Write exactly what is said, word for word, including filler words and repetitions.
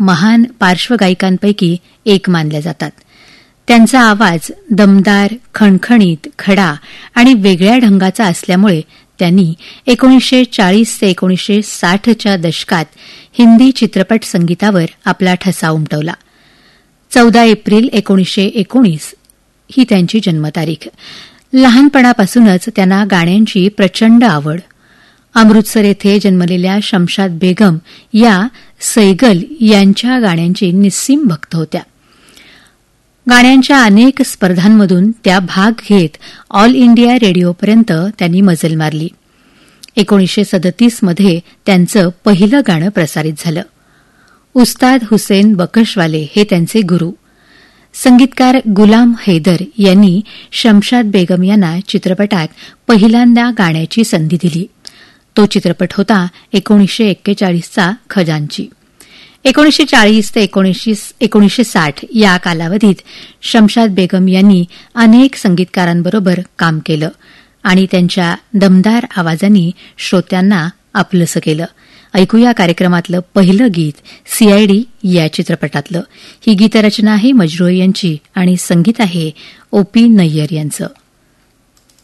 महान पार्श्वगायिकांपैकी एक मानल्या जातात. त्यांचा आवाज दमदार, खणखणीत, खडा आणि वेगळ्या ढंगाचा असल्यामुळे त्यांनी एकोणीसशे चाळीस ते एकोणीसशे साठच्या दशकात हिंदी चित्रपट संगीतावर आपला ठसा उमटवला. चौदा एप्रिल एकोणीसशे एकोणीस ही त्यांची जन्मतारीख. लहानपणापासूनच त्यांना गाण्यांची प्रचंड आवड. अमृतसर येथे जन्मलेल्या शमशाद बेगम या सैगल यांच्या गाण्यांची निस्सीम भक्त होत्या. गाण्यांच्या अनेक स्पर्धांमधून त्या भाग घेत ऑल इंडिया रेडिओपर्यंत त्यांनी मजल मारली. एकोणीसशे सदतीसमध्ये त्यांचं पहिलं गाणं प्रसारित झालं. उस्ताद हुसेन बकशवाले हे त्यांचे गुरु. संगीतकार गुलाम हैदर यांनी शमशाद बेगम यांना चित्रपटात पहिल्यांदा गाण्याची संधी दिली. तो चित्रपट होता एकोणीसशे एक्केचाळीसचा खजांची. एकोणीसशे चाळीस ते एकोणीसशे साठ या कालावधीत शमशाद बेगम यांनी अनेक संगीतकारांबरोबर काम केलं आणि त्यांच्या दमदार आवाजांनी श्रोत्यांना आपलंसं केलं. ऐकूया कार्यक्रमातलं पहिलं गीत सीआयडी या चित्रपटातलं. ही गीतरचना आहे मजरूह यांची आणि संगीत आहे ओ पी नय्यर यांचं.